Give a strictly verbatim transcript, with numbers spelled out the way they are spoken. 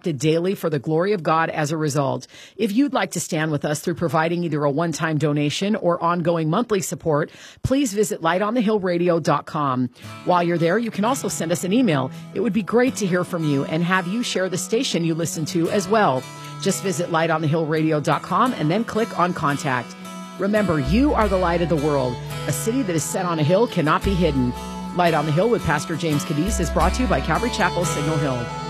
impacted daily for the glory of God as a result. If you'd like to stand with us through providing either a one-time donation or ongoing monthly support, please visit light on the hill radio dot com. While you're there, you can also send us an email. It would be great to hear from you and have you share the station you listen to as well. Just visit light on the hill radio dot com and then click on Contact. Remember, you are the light of the world. A city that is set on a hill cannot be hidden. Light on the Hill with Pastor James Cadiz is brought to you by Calvary Chapel, Signal Hill.